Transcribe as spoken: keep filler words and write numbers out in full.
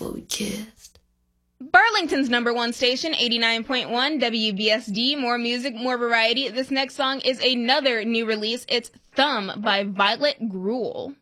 before we kissed. Burlington's number one station, eighty-nine point one W B S D. More music, more variety. This next song is another new release. It's Thumb by Violet Gruel.